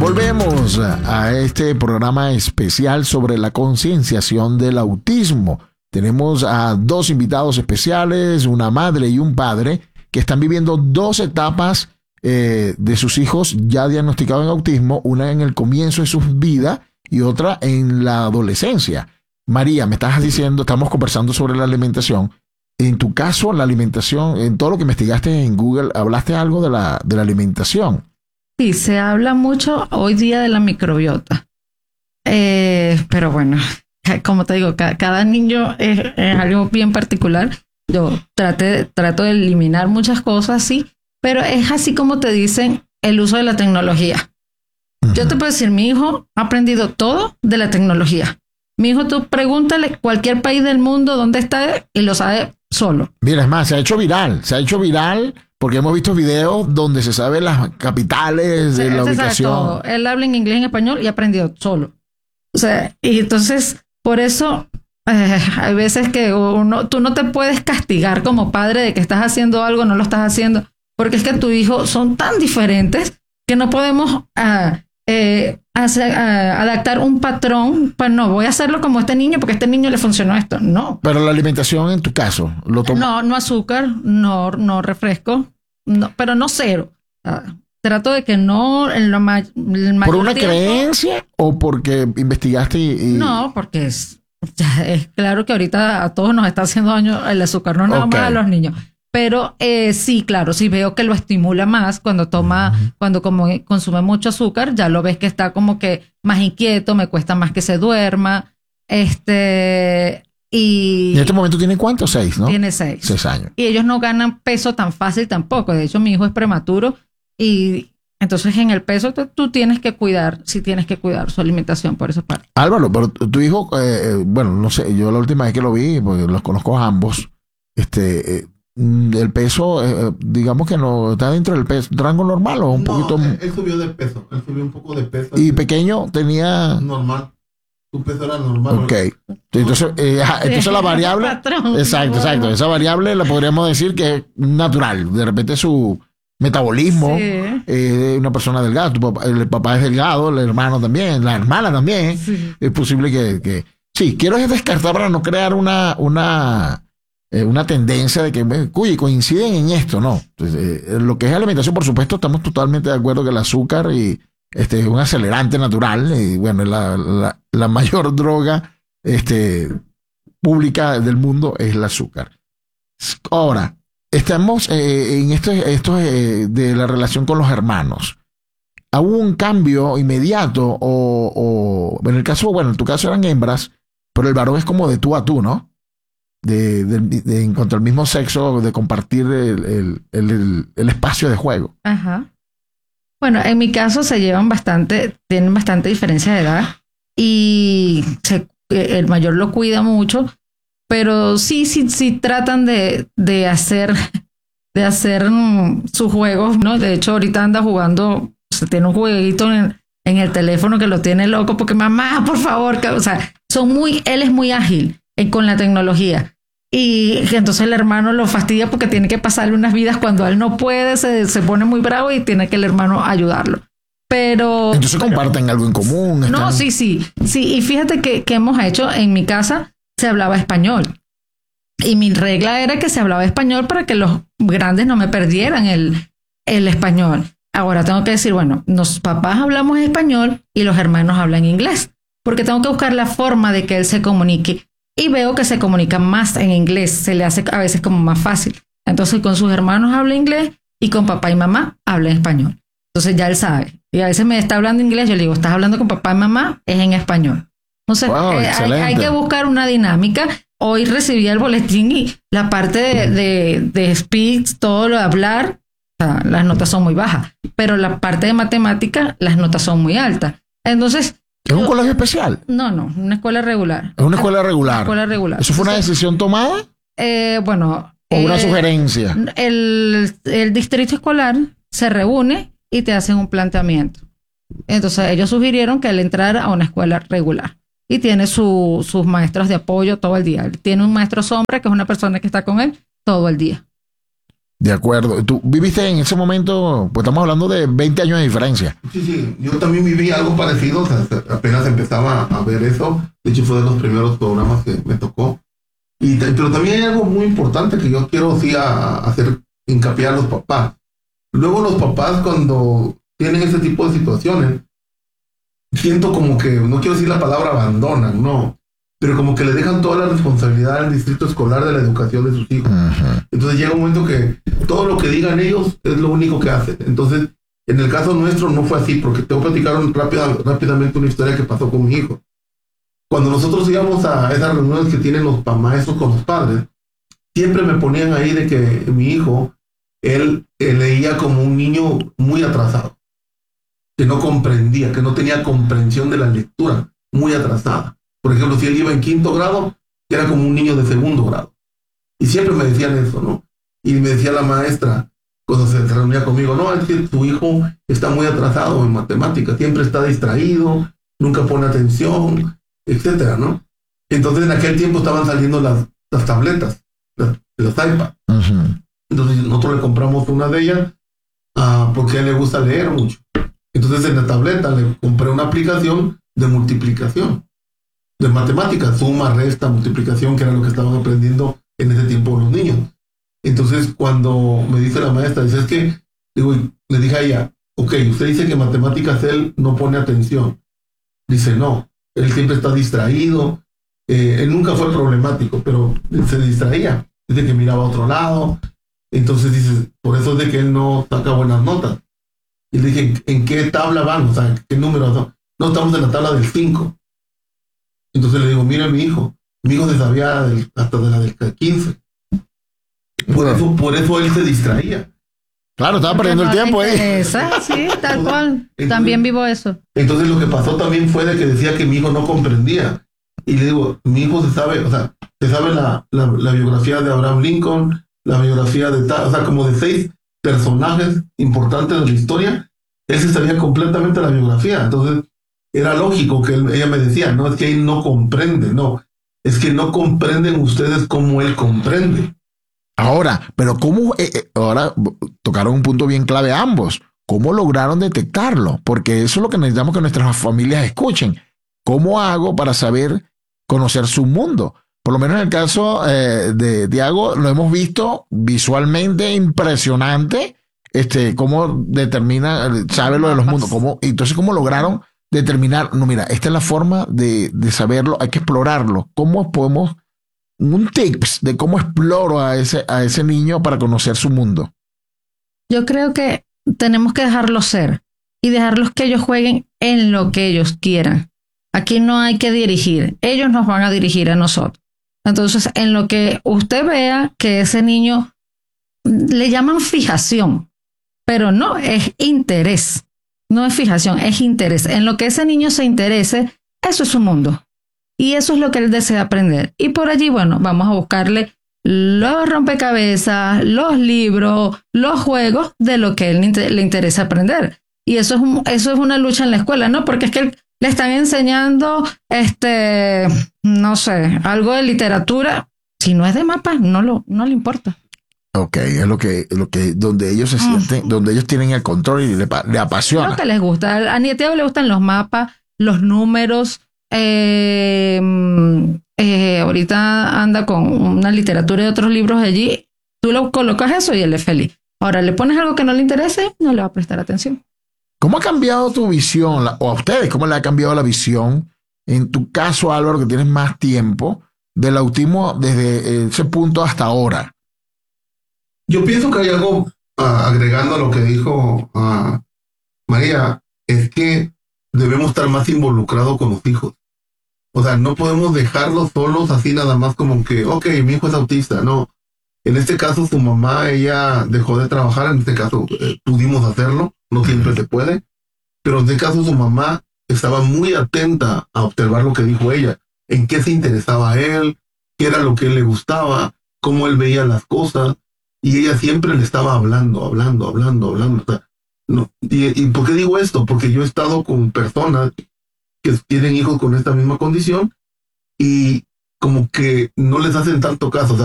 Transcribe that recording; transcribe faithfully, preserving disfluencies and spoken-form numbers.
Volvemos a este programa especial sobre la concienciación del autismo. Tenemos a dos invitados especiales, una madre y un padre, que están viviendo dos etapas eh, de sus hijos ya diagnosticados en autismo, una en el comienzo de sus vidas y otra en la adolescencia. María, me estás diciendo, estamos conversando sobre la alimentación. En tu caso, la alimentación, en todo lo que investigaste en Google, hablaste algo de la, de la alimentación. Sí, se habla mucho hoy día de la microbiota. Eh, pero bueno, como te digo, ca cada niño es, es algo bien particular. Yo traté, trato de eliminar muchas cosas, sí, pero es así como te dicen el uso de la tecnología. Uh-huh. Yo te puedo decir, mi hijo ha aprendido todo de la tecnología. Mi hijo, tú pregúntale cualquier país del mundo dónde está y lo sabe solo. Mira, es más, se ha hecho viral, se ha hecho viral porque hemos visto videos donde se sabe las capitales de sí, la se ubicación. Sabe todo. Él habla en inglés y en español y ha aprendido solo. O sea, y entonces, por eso, eh, hay veces que uno, tú no te puedes castigar como padre de que estás haciendo algo, no lo estás haciendo, porque es que tu hijo son tan diferentes que no podemos uh, eh, hacer, uh, adaptar un patrón. Pues no, voy a hacerlo como este niño porque a este niño le funcionó esto. No. Pero la alimentación en tu caso, ¿lo tomas? No, no azúcar, no, no refresco, no, pero no cero. Uh, trato de que no en lo ma ¿Por una tiempo, creencia o porque investigaste y, y... No, porque es, es claro que ahorita a todos nos está haciendo daño el azúcar, no nada okay. más a los niños. Pero eh, sí, claro, sí veo que lo estimula más cuando toma, uh-huh. cuando como consume mucho azúcar, ya lo ves que está como que más inquieto, me cuesta más que se duerma. Este... Y en este momento tiene ¿cuánto? Seis, ¿no? Tiene seis. Seis años. Y ellos no ganan peso tan fácil tampoco. De hecho, mi hijo es prematuro y entonces en el peso tú, tú tienes que cuidar, sí tienes que cuidar su alimentación por esa parte. Álvaro, pero tu hijo, eh, bueno, no sé, yo la última vez que lo vi, porque los conozco a ambos, este, eh, el peso, eh, digamos que no está dentro del peso, rango normal o un no, poquito. Él, él subió de peso, él subió un poco de peso. Y pequeño tenía. Normal. Tu peso era normal. Ok. Entonces, eh, entonces la variable. Exacto, exacto. Esa variable la podríamos decir que es natural. De repente su metabolismo, sí. eh, una persona delgada, tu papá, el papá es delgado, el hermano también, la hermana también. Sí. Es posible que, que. Sí, quiero descartar para no crear una, una, eh, una tendencia de que, uy, coinciden en esto, ¿no? Entonces, eh, lo que es alimentación, por supuesto, estamos totalmente de acuerdo que el azúcar y. Este es un acelerante natural y bueno, es la, la, la mayor droga este, pública del mundo es el azúcar. Ahora, estamos eh, en esto, esto eh, de la relación con los hermanos. ¿Hubo un cambio inmediato o, o en el caso, bueno, en tu caso eran hembras, pero el varón es como de tú a tú, ¿no? De, de, de en cuanto al mismo sexo, de compartir el, el, el, el, el espacio de juego. Ajá. Bueno, en mi caso se llevan bastante, tienen bastante diferencia de edad y se, el mayor lo cuida mucho, pero sí, sí, sí tratan de, de hacer, de hacer um, sus juegos, ¿no? De hecho, ahorita anda jugando, se tiene un jueguito en, en el teléfono que lo tiene loco porque mamá, por favor, que, o sea, son muy, él es muy ágil eh, con la tecnología. Y entonces el hermano lo fastidia porque tiene que pasarle unas vidas cuando él no puede, se, se pone muy bravo y tiene que el hermano ayudarlo. Pero... Entonces pero, comparten algo en común. Están... No, están... sí, sí. Sí, y fíjate que, que hemos hecho, en mi casa se hablaba español. Y mi regla era que se hablaba español para que los grandes no me perdieran el, el español. Ahora tengo que decir, bueno, los papás hablamos español y los hermanos hablan inglés. Porque tengo que buscar la forma de que él se comunique. Y veo que se comunica más en inglés, se le hace a veces como más fácil. Entonces con sus hermanos habla inglés y con papá y mamá habla español. Entonces ya él sabe. Y a veces me está hablando inglés, yo le digo, ¿estás hablando con papá y mamá? Es en español. Entonces wow, eh, hay, hay que buscar una dinámica. Hoy recibí el boletín y la parte de, de, de speech, todo lo de hablar, o sea, las notas son muy bajas. Pero la parte de matemática, las notas son muy altas. Entonces... ¿Es un colegio especial? No, no, una escuela regular. Es una escuela regular. Una escuela regular. ¿Eso fue una decisión tomada? Eh, bueno. ¿O una eh, sugerencia? El, el distrito escolar se reúne y te hacen un planteamiento. Entonces ellos sugirieron que él entrara a una escuela regular. Y tiene su, sus maestros de apoyo todo el día. Tiene un maestro sombra que es una persona que está con él todo el día. De acuerdo. ¿Tú viviste en ese momento? Pues estamos hablando de veinte años de diferencia. Sí, sí. Yo también viví algo parecido. O sea, apenas empezaba a ver eso. De hecho, fue de los primeros programas que me tocó. Y, pero también hay algo muy importante que yo quiero sí a, a hacer hincapié a los papás. Luego los papás cuando tienen ese tipo de situaciones, siento como que, no quiero decir la palabra abandonan, no, pero como que le dejan toda la responsabilidad al distrito escolar de la educación de sus hijos. Uh-huh. Entonces llega un momento que todo lo que digan ellos es lo único que hacen. Entonces, en el caso nuestro no fue así, porque te voy a platicar rápida, rápidamente una historia que pasó con mi hijo. Cuando nosotros íbamos a esas reuniones que tienen los maestros con los padres, siempre me ponían ahí de que mi hijo, él, él leía como un niño muy atrasado, que no comprendía, que no tenía comprensión de la lectura, muy atrasada. Por ejemplo, si él iba en quinto grado, era como un niño de segundo grado. Y siempre me decían eso, ¿no? Y me decía la maestra, cuando se reunía conmigo, no, es que tu hijo está muy atrasado en matemáticas, siempre está distraído, nunca pone atención, etcétera, ¿no? Entonces en aquel tiempo estaban saliendo las, las tabletas, las, las iPad. Uh-huh. Entonces nosotros le compramos una de ellas uh, porque a él le gusta leer mucho. Entonces en la tableta le compré una aplicación de multiplicación, de matemáticas, suma, resta, multiplicación, que era lo que estaban aprendiendo en ese tiempo los niños. Entonces cuando me dice la maestra, dice, es que, digo, le dije a ella, ok, usted dice que matemáticas él no pone atención. Dice, no, él siempre está distraído, eh, él nunca fue problemático, pero él se distraía, dice que miraba a otro lado. Entonces dice, por eso es de que él no saca buenas notas. Y le dije, ¿en qué tabla van? O sea, ¿qué número son? No, estamos en la tabla del cinco. Entonces le digo, mira mi hijo, mi hijo se sabía del, hasta de la del quince. Por eso, por eso él se distraía. Claro, estaba perdiendo el tiempo, ¿eh? Esa, sí, tal cual. Entonces, también vivo eso. Entonces lo que pasó también fue de que decía que mi hijo no comprendía. Y le digo, mi hijo se sabe, o sea, se sabe la, la, la biografía de Abraham Lincoln, la biografía de tal, o sea, como de seis personajes importantes de la historia, él se sabía completamente la biografía. Entonces, era lógico que él, ella me decía, no, es que él no comprende, no, es que no comprenden ustedes como él comprende. Ahora, pero ¿cómo? Eh, eh, ahora tocaron un punto bien clave ambos. ¿Cómo lograron detectarlo? Porque eso es lo que necesitamos que nuestras familias escuchen. ¿Cómo hago para saber conocer su mundo? Por lo menos en el caso eh, de Tiago, lo hemos visto visualmente impresionante, este, cómo determina, sabe lo de los mundos, cómo, entonces cómo lograron determinar, no, mira, esta es la forma de, de saberlo, hay que explorarlo. ¿Cómo podemos, un tips de cómo exploro a ese, a ese niño para conocer su mundo? Yo creo que tenemos que dejarlos ser y dejarlos que ellos jueguen en lo que ellos quieran. Aquí no hay que dirigir, ellos nos van a dirigir a nosotros. Entonces, en lo que usted vea que ese niño le llaman fijación, pero no, es interés. No es fijación, es interés. En lo que ese niño se interese, eso es su mundo. Y eso es lo que él desea aprender. Y por allí, bueno, vamos a buscarle los rompecabezas, los libros, los juegos de lo que él le interesa aprender. Y eso es, un, eso es una lucha en la escuela, ¿no? Porque es que él, le están enseñando, este, no sé, algo de literatura. Si no es de mapas, no, lo, no le importa. Ok, es lo que, lo que, donde ellos se sienten, uh-huh. donde ellos tienen el control y le, le apasiona. Lo que les gusta. A Nieteo le gustan los mapas, los números. Eh, eh, ahorita anda con una literatura y otros libros allí. Tú lo colocas eso y él es feliz. Ahora, le pones algo que no le interese, no le va a prestar atención. ¿Cómo ha cambiado tu visión, o a ustedes, cómo le ha cambiado la visión, en tu caso, Álvaro, que tienes más tiempo, del autismo desde ese punto hasta ahora? Yo pienso que hay algo, uh, agregando a lo que dijo uh, María, es que debemos estar más involucrados con los hijos. O sea, no podemos dejarlos solos así nada más como que, ok, mi hijo es autista. No, en este caso su mamá, ella dejó de trabajar, en este caso eh, pudimos hacerlo. No siempre se puede, pero en este caso su mamá estaba muy atenta a observar lo que dijo ella, en qué se interesaba él, qué era lo que él le gustaba, cómo él veía las cosas, y ella siempre le estaba hablando, hablando, hablando, hablando. O sea, no, y, ¿y por qué digo esto? Porque yo he estado con personas que tienen hijos con esta misma condición y como que no les hacen tanto caso. O sea,